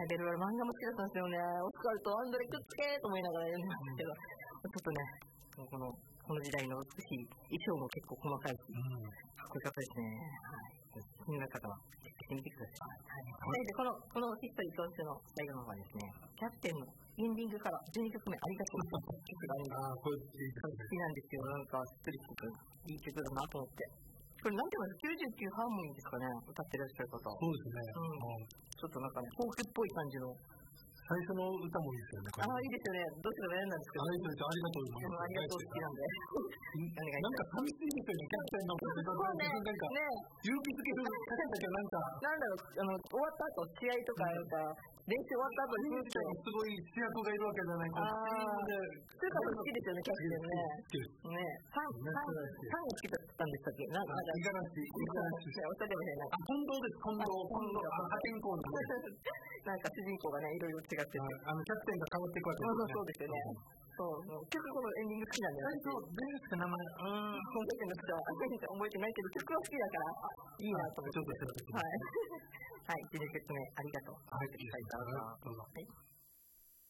はい、ベルバラ漫画も好きだったんですよね。オスカルとアンドレくっつけーと思いながらやるんですけど、ちょっとね、この時代の美しい衣装も結構細かいし、かっこよかったですね。はい。気になる方はチェックしてみてください。はい。で、このヒストリー今週の最後の方はですね、キャプテンのエンディングから12曲目ありがとうという曲があるんです。好きなんですよ。なんかしっとりしてくいい曲だなと思って。これなんていうの99ハーモニーですかね、歌ってらっしゃる方。 そうですね。 ちょっとなんかね、フォークっぽい感じの。 最初の歌もいいですよね。 いいですよね。どうしよう悩んだんですけど。 ありがとうございます。 ありがとう好きなんで。 なんか寂しいですよね、キャプテンのことで。なんか、勇気づける歌だけなんか。 なんだろう、終わった後、試合とか、練習終わった後に、 すごい主役がいるわけじゃないか。 そういう方好きですよね、キャプテンね。ね。ファンが好きだったんでしたっけ？なんか、 五十嵐。 おっしゃってましたよね。 近藤です、近藤。破天荒なんか主人公がね、いろいろ違ってて。 キャプテンが変わっていくわけそうですよね。そう、結構このエンディング好きなんだよね。 何ですか、名前。 その時の人は覚えてないけど、曲は好きだから、いいなと思って。はい。はい、12曲目、ありがとう。 はい、どうぞ。